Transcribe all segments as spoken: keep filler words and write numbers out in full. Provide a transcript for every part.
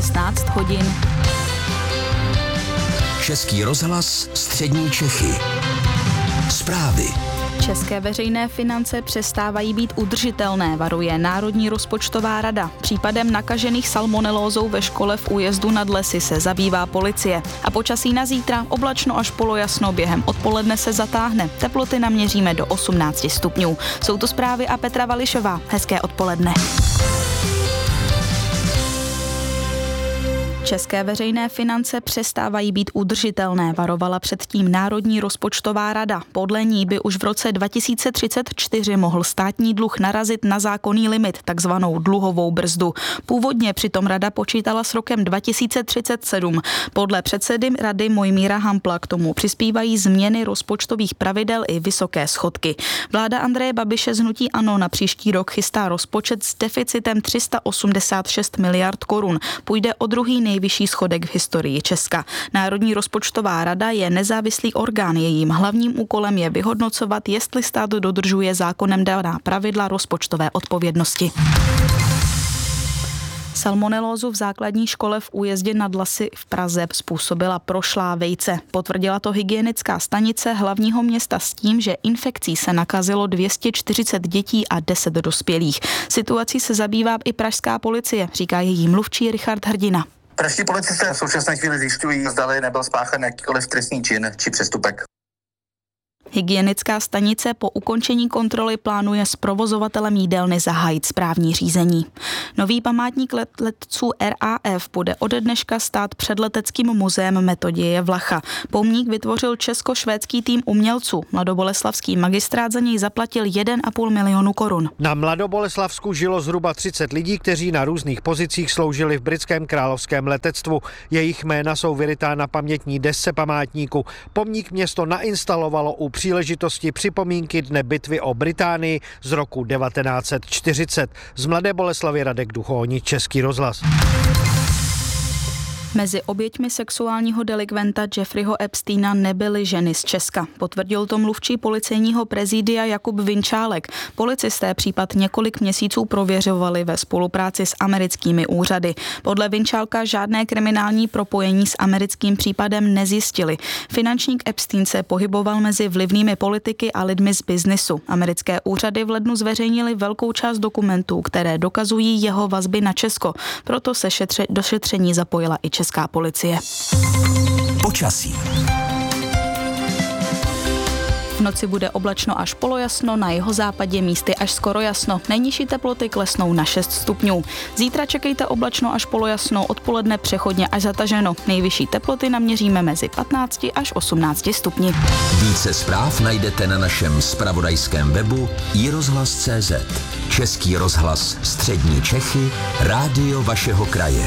šestnáct hodin. Český rozhlas Střední Čechy. Zprávy. České veřejné finance přestávají být udržitelné, varuje Národní rozpočtová rada. Případem nakažených salmonelózou ve škole v Újezdu nad Lesy se zabývá policie. A počasí na zítra oblačno až polojasno, během odpoledne se zatáhne. Teploty naměříme do osmnáct stupňů. Jsou to zprávy a Petra Vališová. Hezké odpoledne. České veřejné finance přestávají být udržitelné, varovala předtím Národní rozpočtová rada. Podle ní by už v roce dva tisíce třicet čtyři mohl státní dluh narazit na zákonný limit, takzvanou dluhovou brzdu. Původně přitom rada počítala s rokem dva tisíce třicet sedm. Podle předsedy rady Mojmíra Hampla k tomu přispívají změny rozpočtových pravidel i vysoké schodky. Vláda Andreje Babiše z hnutí ANO na příští rok chystá rozpočet s deficitem tři sta osmdesát šest miliard korun. Půjde o druhý nejvyšší schodek v historii Česka. Národní rozpočtová rada je nezávislý orgán. Jejím hlavním úkolem je vyhodnocovat, jestli stát dodržuje zákonem daná pravidla rozpočtové odpovědnosti. Salmonelózu v základní škole v Újezdě nad Lesy v Praze způsobila prošlá vejce. Potvrdila to hygienická stanice hlavního města s tím, že infekcí se nakazilo dvě stě čtyřicet dětí a deset dospělých. Situací se zabývá i pražská policie, říká její mluvčí Richard Hrdina. Pražští policisté v současné chvíli zjišťují, zdali nebyl spáchán jakýkoliv trestný čin či přestupek. Hygienická stanice po ukončení kontroly plánuje s provozovatelem jídelny zahájit správní řízení. Nový památník let, letců R A F bude ode dneška stát před leteckým muzeem Metoděje Vlacha. Pomník vytvořil česko-švédský tým umělců. Mladoboleslavský magistrát za něj zaplatil jeden a půl milionu korun. Na Mladoboleslavsku žilo zhruba třicet lidí, kteří na různých pozicích sloužili v britském královském letectvu. Jejich jména jsou vyrytá na pamětní desce památníku. Pomník město nainstalovalo u příležitosti připomínky Dne bitvy o Británii z roku devatenáct set čtyřicet. Z Mladé Boleslavi Radek Duchoň, Český rozhlas. Mezi oběťmi sexuálního delikventa Jeffreyho Epsteina nebyly ženy z Česka. Potvrdil to mluvčí policejního prezidia Jakub Vinčálek. Policisté případ několik měsíců prověřovali ve spolupráci s americkými úřady. Podle Vinčálka žádné kriminální propojení s americkým případem nezjistili. Finančník Epstein se pohyboval mezi vlivnými politiky a lidmi z biznisu. Americké úřady v lednu zveřejnili velkou část dokumentů, které dokazují jeho vazby na Česko. Proto se šetře, do šetření zapojila i Česká policie. Počasí. V noci bude oblačno až polojasno, na jihozápadě místy až skoro jasno. Nejnižší teploty klesnou na šest stupňů. Zítra čekejte oblačno až polojasno, odpoledne přechodně až zataženo. Nejvyšší teploty naměříme mezi patnácti až osmnácti stupni. Více zpráv najdete na našem zpravodajském webu i rozhlas tečka cé zet. Český rozhlas Střední Čechy, rádio vašeho kraje.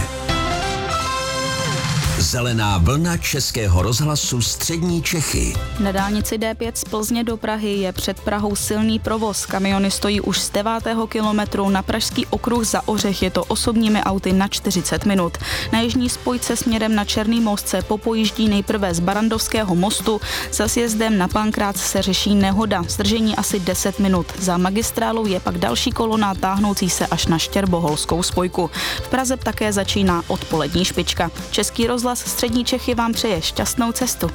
Zelená vlna Českého rozhlasu Střední Čechy. Na dálnici D pět z Plzně do Prahy je před Prahou silný provoz. Kamiony stojí už z devátého kilometru. Na pražský okruh za Ořech je to osobními auty na čtyřicet minut. Na jižní spojce směrem na Černý most se popojíždí nejprve z Barandovského mostu. Za sjezdem na Pankrác se řeší nehoda. Zdržení asi deset minut. Za magistrálou je pak další kolona táhnoucí se až na Štěrboholskou spojku. V Praze také začíná odpolední špička. Český rozhlas Střední Čechy vám přeje šťastnou cestu.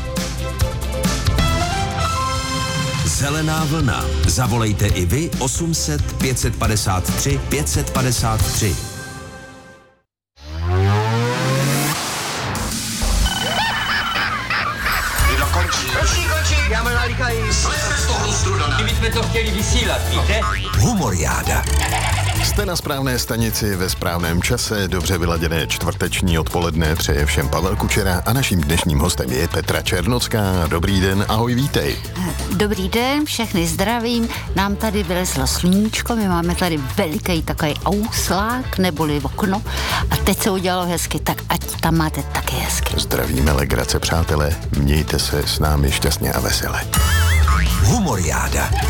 Zelená vlna. Zavolejte i vy osm set pět set padesát tři pět set padesát tři. Končí, končí, já mám nalíkají. Slejte z toho strudana. My jsme to chtěli vysílat, víte? Humoriáda. Jste na správné stanici ve správném čase, dobře vyladěné čtvrteční odpoledne přeje všem Pavel Kučera a naším dnešním hostem je Petra Černocká. Dobrý den, ahoj, vítej. Dobrý den, všechny zdravím. Nám tady vylezlo sluníčko, my máme tady veliký takový auslák neboli okno a teď se udělalo hezky, tak ať tam máte taky hezky. Zdravíme, legrace, přátelé, mějte se s námi šťastně a vesele. Humoriáda.